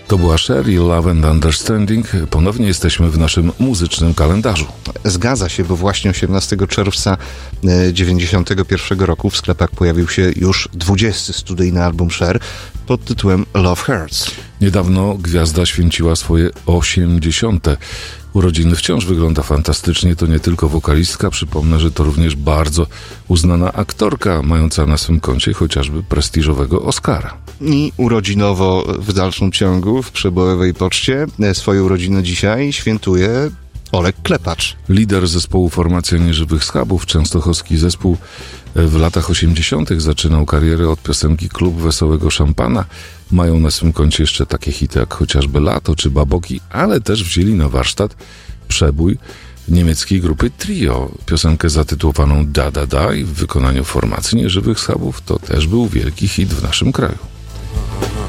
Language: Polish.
To była Cher i Love and Understanding. Ponownie jesteśmy w naszym muzycznym kalendarzu. Zgadza się, bo właśnie 18 czerwca 1991 roku w sklepach pojawił się już 20. studyjny album Cher pod tytułem Love Hurts. Niedawno gwiazda święciła swoje 80. urodziny. Wciąż wygląda fantastycznie. To nie tylko wokalistka. Przypomnę, że to również bardzo uznana aktorka, mająca na swym koncie chociażby prestiżowego Oscara. I urodzinowo w dalszym ciągu w przebojowej poczcie swoje urodziny dzisiaj świętuje Olek Klepacz. Lider zespołu Formacja Nieżywych Schabów, częstochowski zespół, w latach 80. zaczynał karierę od piosenki Klub Wesołego Szampana. Mają na swym koncie jeszcze takie hity jak chociażby Lato czy Baboki, ale też wzięli na warsztat przebój niemieckiej grupy Trio. Piosenkę zatytułowaną Da Da Da i w wykonaniu Formacji Nieżywych Schabów to też był wielki hit w naszym kraju.